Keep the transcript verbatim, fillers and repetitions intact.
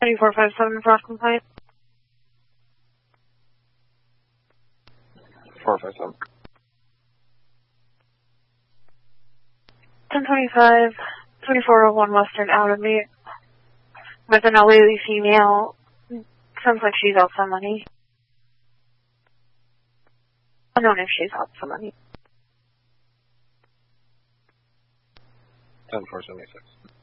twenty-four five seven fraud complaint. four five seven. ten twenty-five, twenty-four oh one Western Avenue with an elderly female. Sounds like she's out for money. Unknown if she's out for money. ten four seventy-six.